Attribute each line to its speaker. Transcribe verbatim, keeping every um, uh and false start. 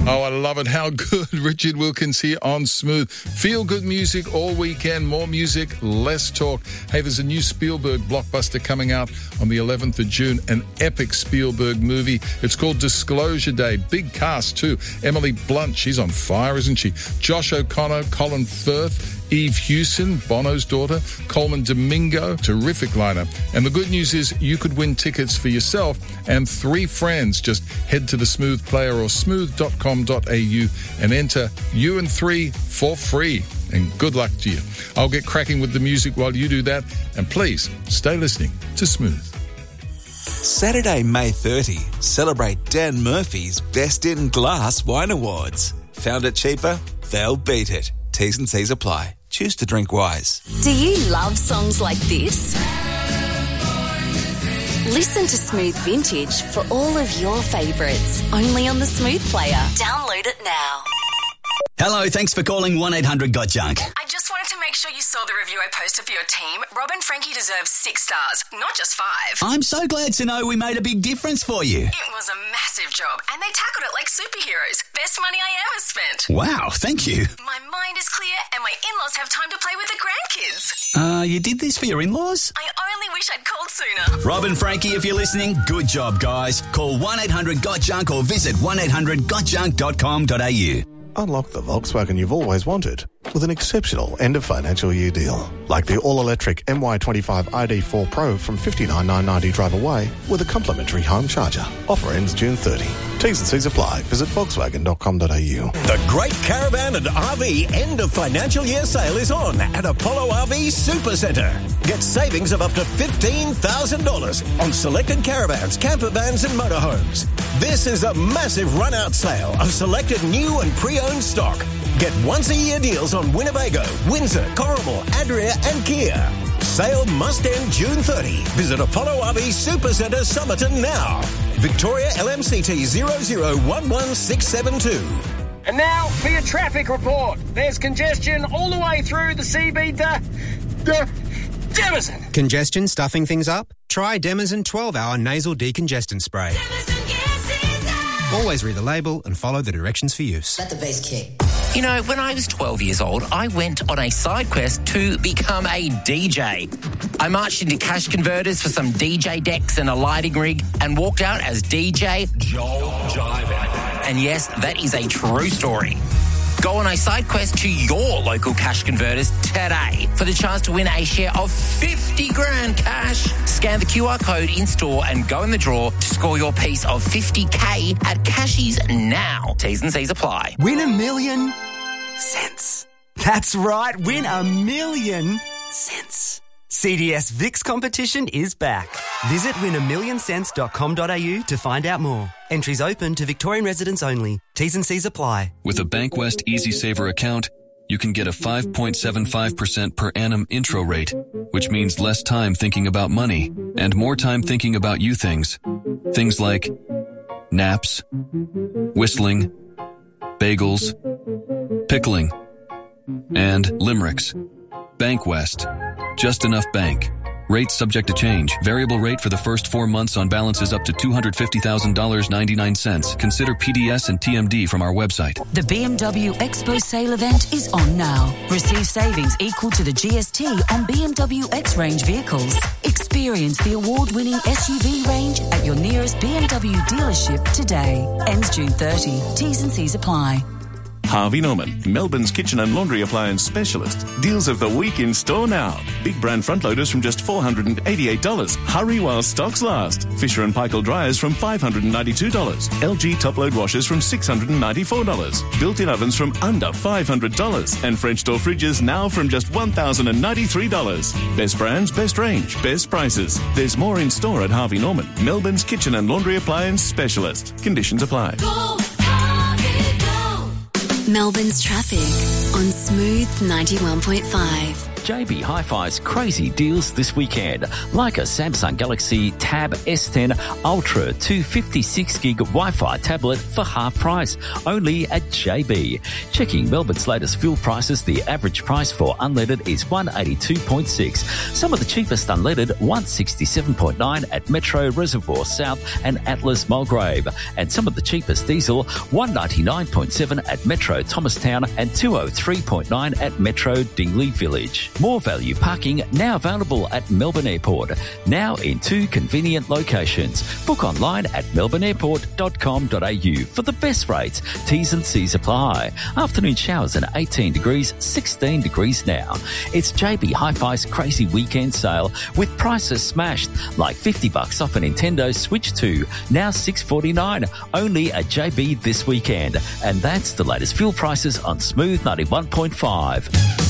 Speaker 1: Oh, I love it. How good. Richard Wilkins here on Smooth. Feel good music all weekend. More music, less talk. Hey, there's a new Spielberg blockbuster coming out on the eleventh of June, an epic Spielberg movie. It's called Disclosure Day. Big cast too. Emily Blunt, she's on fire, isn't she? Josh O'Connor, Colin Firth, Eve Hewson, Bono's daughter, Coleman Domingo, terrific lineup. And the good news is you could win tickets for yourself and three friends. Just head to the Smooth Player or smooth dot com dot a u and enter you and three for free. And good luck to you. I'll get cracking with the music while you do that. And please stay listening to Smooth.
Speaker 2: Saturday, May thirtieth, celebrate Dan Murphy's Best in Glass Wine Awards. Found it cheaper? They'll beat it. T's and C's apply. Choose to drink wise.
Speaker 3: Do you love songs like this? Listen to Smooth Vintage for all of your favourites. Only on the Smooth Player. Download it now.
Speaker 4: Hello, thanks for calling one eight hundred got junk.
Speaker 5: I just wanted to make sure you saw the review I posted for your team. Rob and Frankie deserve six stars, not just five.
Speaker 4: I'm so glad to know we made a big difference for you.
Speaker 5: It was a massive job, and they tackled it like superheroes. Best money I ever spent.
Speaker 4: Wow, thank you.
Speaker 5: My mind is clear, and my in-laws have time to play with the grandkids.
Speaker 4: Uh, you did this for your in-laws?
Speaker 5: I only wish I'd called sooner.
Speaker 4: Rob and Frankie, if you're listening, good job, guys. Call one eight hundred got junk or visit one eight hundred got junk dot com dot a u.
Speaker 6: Unlock the Volkswagen you've always wanted with an exceptional end-of-financial year deal. Like the all-electric M Y twenty-five I D four Pro from fifty-nine thousand nine hundred ninety drive away with a complimentary home charger. Offer ends June thirtieth. T's and C's apply. Visit volkswagen dot com dot a u.
Speaker 7: The Great Caravan and R V end-of-financial year sale is on at Apollo R V Supercentre. Get savings of up to fifteen thousand dollars on selected caravans, camper vans and motorhomes. This is a massive run-out sale of selected new and pre-owned stock. Get once-a-year deals on Winnebago, Windsor, Corrimal, Adria and Kia. Sale must end June thirtieth. Visit Apollo R V Supercentre Somerton now. Victoria L M C T zero zero one one six seven two.
Speaker 8: And now for your traffic report. There's congestion all the way through the C B D. D- Demazin.
Speaker 9: Congestion stuffing things up? Try Demazin twelve hour nasal decongestant spray. Always read the label and follow the directions for use.
Speaker 10: Let the bass kick.
Speaker 11: You know, when I was twelve years old, I went on a side quest to become a D J. I marched into cash converters for some D J decks and a lighting rig and walked out as D J Joel Jive. And yes, that is a true story. Go on a side quest to your local cash converters today for the chance to win a share of fifty grand cash. Scan the Q R code in store and go in the draw to score your piece of fifty K at Cashies now. T's and C's apply.
Speaker 12: Win a million cents. That's right, win a million cents. C D S Vix competition is back. Visit win a million cents dot com dot a u to find out more. Entries open to Victorian residents only. T's and C's apply.
Speaker 13: With a Bankwest EasySaver account, you can get a five point seven five percent per annum intro rate, which means less time thinking about money and more time thinking about you things. Things like naps, whistling, bagels, pickling, and limericks. Bankwest. Just enough bank. Rates subject to change. Variable rate for the first four months on balances up to two hundred fifty thousand dollars and ninety-nine cents. Consider P D S and T M D from our website.
Speaker 14: The B M W Expo sale event is on now. Receive savings equal to the G S T on B M W X-Range vehicles. Experience the award-winning S U V range at your nearest B M W dealership today. Ends June thirtieth. T's and C's apply.
Speaker 15: Harvey Norman, Melbourne's kitchen and laundry appliance specialist. Deals of the week in store now. Big brand front loaders from just four hundred eighty-eight dollars. Hurry while stocks last. Fisher and Paykel dryers from five hundred ninety-two dollars. L G top load washers from six hundred ninety-four dollars. Built-in ovens from under five hundred dollars. And French door fridges now from just one thousand ninety-three dollars. Best brands, best range, best prices. There's more in store at Harvey Norman, Melbourne's kitchen and laundry appliance specialist. Conditions apply.
Speaker 3: Go, Melbourne's traffic on Smooth ninety-one point five.
Speaker 10: J B Hi-Fi's crazy deals this weekend, like a Samsung Galaxy Tab S ten Ultra two fifty-six gig Wi-Fi tablet for half price, only at J B. Checking Melbourne's latest fuel prices, the average price for unleaded is one eighty-two point six. Some of the cheapest unleaded, one sixty-seven point nine at Metro Reservoir South and Atlas Mulgrave, and some of the cheapest diesel, one ninety-nine point seven at Metro Thomastown and two oh three point nine at Metro Dingley Village. More value parking now available at Melbourne Airport, now in two convenient locations. Book online at melbourne airport dot com dot a u for the best rates. T's and C's apply. Afternoon showers at eighteen degrees, sixteen degrees now. It's J B Hi-Fi's crazy weekend sale with prices smashed, like fifty bucks off a Nintendo Switch two, now six forty-nine, only at J B this weekend. And that's the latest fuel prices on Smooth ninety-one point five.